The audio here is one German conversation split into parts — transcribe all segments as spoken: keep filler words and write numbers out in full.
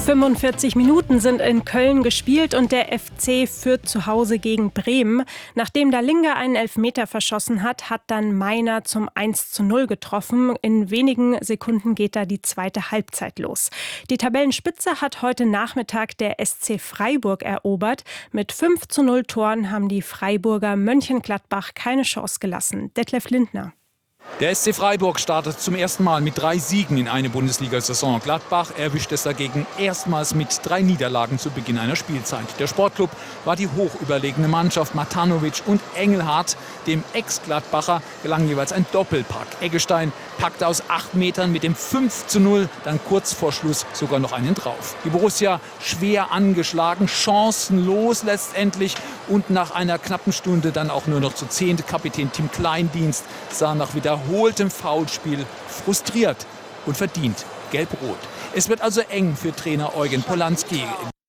fünfundvierzig Minuten sind in Köln gespielt und der F C führt zu Hause gegen Bremen. Nachdem Dalinga einen Elfmeter verschossen hat, hat dann Meiner zum eins zu null getroffen. In wenigen Sekunden geht da die zweite Halbzeit los. Die Tabellenspitze hat heute Nachmittag der S C Freiburg erobert. Mit fünf zu null Toren haben die Freiburger Mönchengladbach keine Chance gelassen. Detlef Lindner. Der S C Freiburg startet zum ersten Mal mit drei Siegen in eine Bundesliga-Saison. Gladbach erwischt es dagegen erstmals mit drei Niederlagen zu Beginn einer Spielzeit. Der Sportclub war die hochüberlegene Mannschaft. Matanovic und Engelhardt, dem Ex-Gladbacher, gelang jeweils ein Doppelpack. Eggestein packte aus acht Metern mit dem fünf zu null dann kurz vor Schluss sogar noch einen drauf. Die Borussia schwer angeschlagen, chancenlos letztendlich und nach einer knappen Stunde dann auch nur noch zu zehnt. Kapitän Tim Kleindienst sah nach wiederholtem Foulspiel frustriert und verdient gelb-rot. Es wird also eng für Trainer Eugen Polanski.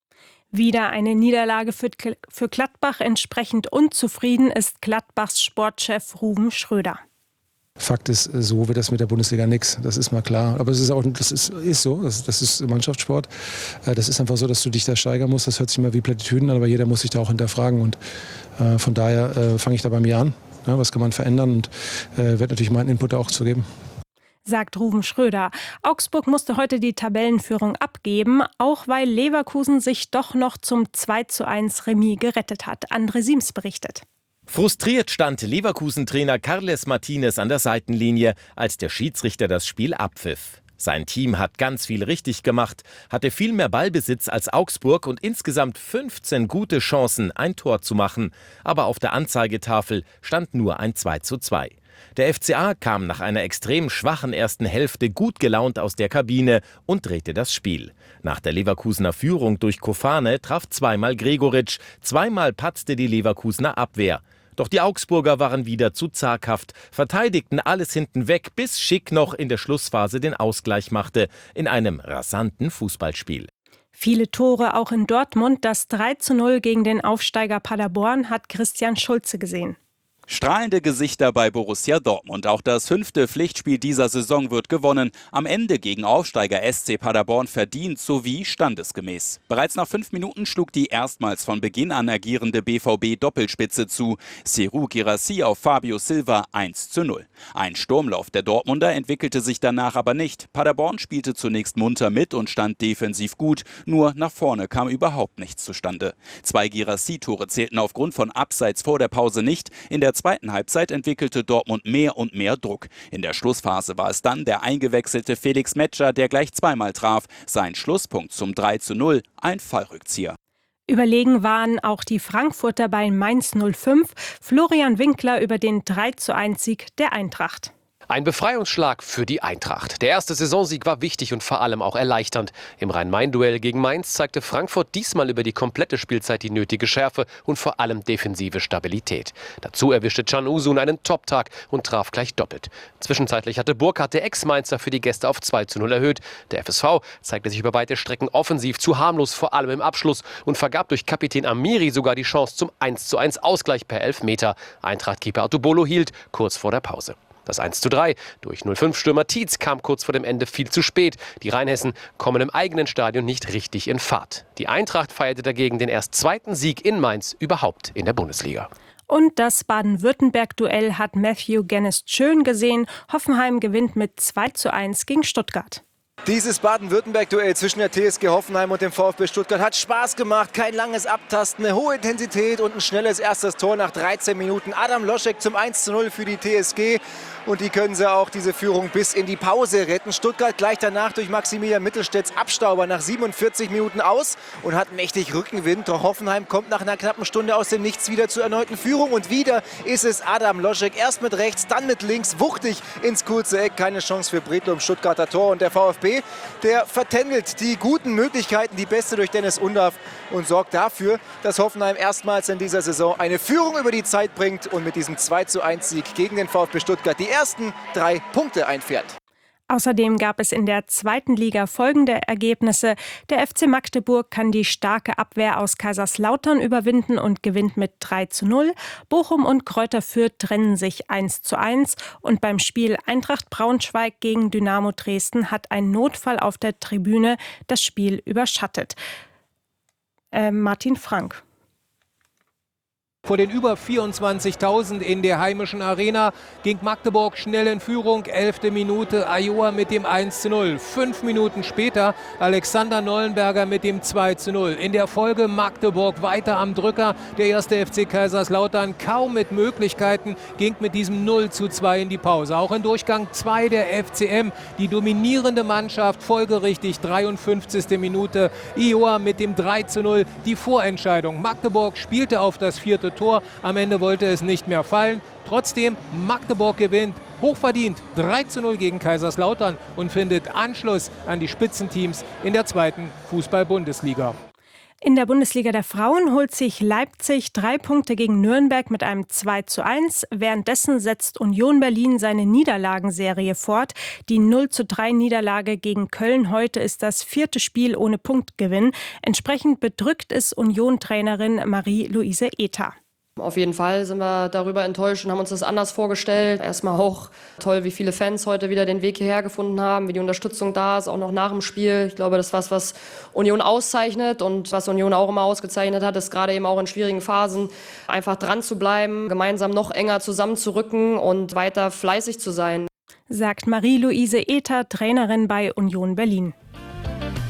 Wieder eine Niederlage für, für Gladbach. Entsprechend unzufrieden ist Gladbachs Sportchef Ruven Schröder. Fakt ist, so wird das mit der Bundesliga nichts. Das ist mal klar. Aber es ist auch, das ist, ist so. Das, das ist Mannschaftssport. Das ist einfach so, dass du dich da steigern musst. Das hört sich immer wie Plattitüden an, aber jeder muss sich da auch hinterfragen. Und äh, von daher äh, fange ich da bei mir an. Ja, was kann man verändern? Und äh, werde natürlich meinen Input auch zu geben. Sagt Ruven Schröder. Augsburg musste heute die Tabellenführung abgeben, auch weil Leverkusen sich doch noch zum zwei zu eins Remis gerettet hat. André Siems berichtet. Frustriert stand Leverkusen-Trainer Carles Martinez an der Seitenlinie, als der Schiedsrichter das Spiel abpfiff. Sein Team hat ganz viel richtig gemacht, hatte viel mehr Ballbesitz als Augsburg und insgesamt fünfzehn gute Chancen, ein Tor zu machen. Aber auf der Anzeigetafel stand nur ein zwei zu zwei. Der F C A kam nach einer extrem schwachen ersten Hälfte gut gelaunt aus der Kabine und drehte das Spiel. Nach der Leverkusener Führung durch Kofane traf zweimal Gregoritsch, zweimal patzte die Leverkusener Abwehr. Doch die Augsburger waren wieder zu zaghaft, verteidigten alles hinten weg, bis Schick noch in der Schlussphase den Ausgleich machte, in einem rasanten Fußballspiel. Viele Tore auch in Dortmund. Das drei zu null gegen den Aufsteiger Paderborn hat Christian Schulze gesehen. Strahlende Gesichter bei Borussia Dortmund. Auch das fünfte Pflichtspiel dieser Saison wird gewonnen. Am Ende gegen Aufsteiger S C Paderborn verdient sowie standesgemäß. Bereits nach fünf Minuten schlug die erstmals von Beginn an agierende B V B-Doppelspitze zu. Serhou Guirassy auf Fabio Silva eins zu null. Ein Sturmlauf der Dortmunder entwickelte sich danach aber nicht. Paderborn spielte zunächst munter mit und stand defensiv gut. Nur nach vorne kam überhaupt nichts zustande. Zwei Guirassy-Tore zählten aufgrund von Abseits vor der Pause nicht. In der zweiten Halbzeit entwickelte Dortmund mehr und mehr Druck. In der Schlussphase war es dann der eingewechselte Felix Metscher, der gleich zweimal traf. Sein Schlusspunkt zum drei zu null, ein Fallrückzieher. Überlegen waren auch die Frankfurter bei Mainz null fünf. Florian Winkler über den drei zu eins Sieg der Eintracht. Ein Befreiungsschlag für die Eintracht. Der erste Saisonsieg war wichtig und vor allem auch erleichternd. Im Rhein-Main-Duell gegen Mainz zeigte Frankfurt diesmal über die komplette Spielzeit die nötige Schärfe und vor allem defensive Stabilität. Dazu erwischte Can Uzun einen Top-Tag und traf gleich doppelt. Zwischenzeitlich hatte Burkhardt, der Ex-Mainzer, für die Gäste auf zwei zu null erhöht. Der F S V zeigte sich über weite Strecken offensiv zu harmlos, vor allem im Abschluss, und vergab durch Kapitän Amiri sogar die Chance zum eins zu eins Ausgleich per Elfmeter. Eintracht-Keeper Artubolo hielt kurz vor der Pause. Das eins zu drei durch null fünf Stürmer Tietz kam kurz vor dem Ende viel zu spät. Die Rheinhessen kommen im eigenen Stadion nicht richtig in Fahrt. Die Eintracht feierte dagegen den erst zweiten Sieg in Mainz überhaupt in der Bundesliga. Und das Baden-Württemberg-Duell hat Matthew Genest schön gesehen. Hoffenheim gewinnt mit zwei zu eins gegen Stuttgart. Dieses Baden-Württemberg-Duell zwischen der T S G Hoffenheim und dem VfB Stuttgart hat Spaß gemacht. Kein langes Abtasten, eine hohe Intensität und ein schnelles erstes Tor nach dreizehn Minuten. Adam Loschek zum eins zu null für die T S G. Und die können sie auch diese Führung bis in die Pause retten. Stuttgart gleich danach durch Maximilian Mittelstädts Abstauber nach siebenundvierzig Minuten aus und hat mächtig Rückenwind. Doch Hoffenheim kommt nach einer knappen Stunde aus dem Nichts wieder zur erneuten Führung. Und wieder ist es Adam Loschek. Erst mit rechts, dann mit links, wuchtig ins kurze Eck. Keine Chance für Bredlo im Stuttgarter Tor. Und der VfB, der vertändelt die guten Möglichkeiten, die beste durch Dennis Undaff, und sorgt dafür, dass Hoffenheim erstmals in dieser Saison eine Führung über die Zeit bringt und mit diesem zwei zu eins Sieg gegen den VfB Stuttgart die ersten drei Punkte einfährt. Außerdem gab es in der zweiten Liga folgende Ergebnisse. Der F C Magdeburg kann die starke Abwehr aus Kaiserslautern überwinden und gewinnt mit drei zu null. Bochum und Kräuter Fürth trennen sich eins zu eins. Und beim Spiel Eintracht Braunschweig gegen Dynamo Dresden hat ein Notfall auf der Tribüne das Spiel überschattet. Äh, Martin Frank. Vor den über vierundzwanzigtausend in der heimischen Arena ging Magdeburg schnell in Führung. Elfte Minute, Ayoa mit dem eins zu null. Fünf Minuten später Alexander Nollenberger mit dem zwei zu null. In der Folge Magdeburg weiter am Drücker. Der erste F C Kaiserslautern kaum mit Möglichkeiten, ging mit diesem null zu zwei in die Pause. Auch in Durchgang zwei der F C M, die dominierende Mannschaft, folgerichtig dreiundfünfzigste Minute. Ayoa mit dem drei zu null, die Vorentscheidung. Magdeburg spielte auf das vierte Tor. Am Ende wollte es nicht mehr fallen. Trotzdem, Magdeburg gewinnt hochverdient drei zu null gegen Kaiserslautern und findet Anschluss an die Spitzenteams in der zweiten Fußball-Bundesliga. In der Bundesliga der Frauen holt sich Leipzig drei Punkte gegen Nürnberg mit einem zwei zu eins. Währenddessen setzt Union Berlin seine Niederlagenserie fort. Die null zu drei Niederlage gegen Köln heute ist das vierte Spiel ohne Punktgewinn. Entsprechend bedrückt ist Union-Trainerin Marie-Louise Ether. Auf jeden Fall sind wir darüber enttäuscht und haben uns das anders vorgestellt. Erstmal auch toll, wie viele Fans heute wieder den Weg hierher gefunden haben, wie die Unterstützung da ist, auch noch nach dem Spiel. Ich glaube, das ist was, was Union auszeichnet und was Union auch immer ausgezeichnet hat, ist gerade eben auch in schwierigen Phasen einfach dran zu bleiben, gemeinsam noch enger zusammenzurücken und weiter fleißig zu sein. Sagt Marie-Louise Ether, Trainerin bei Union Berlin.